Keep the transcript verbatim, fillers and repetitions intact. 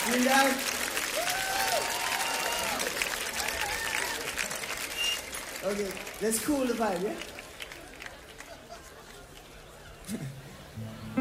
You down? Okay, let's cool the vibe, yeah?